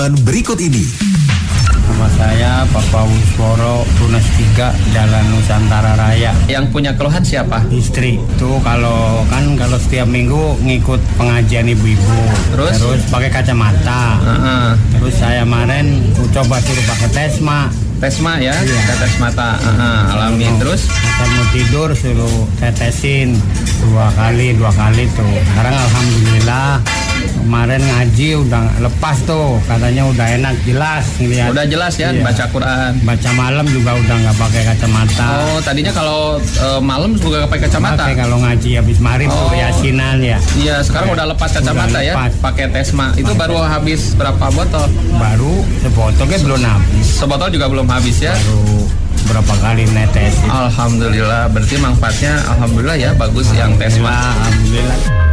Berikut ini. Nama saya Bapak Wisworo, Tunas 3, Jalan Nusantara Raya. Yang punya keluhan siapa? Istri. Itu kalau setiap minggu ngikut pengajian ibu-ibu. Terus pakai kacamata. Terus saya kemarin coba suruh pakai Tesma ya, iya. Tetes mata. Alami. Terus atau mau tidur suruh tetesin dua kali tuh. Sekarang alhamdulillah kemarin ngaji udah lepas tuh, katanya udah enak, jelas ngeliat. Udah jelas ya, iya. Baca Quran. Baca malam juga udah nggak pakai kacamata. Oh, tadinya kalau malam juga pakai kacamata. Pakai kalau ngaji habis maghrib tuh yasinan ya. Iya, sekarang udah lepas kacamata ya. Pakai Tesma. Itu baru habis berapa botol? Baru sebotolnya belum habis. Sebotol juga belum habis ya. Baru berapa kali netes. Alhamdulillah, berarti manfaatnya alhamdulillah ya, bagus yang Tesma. Alhamdulillah.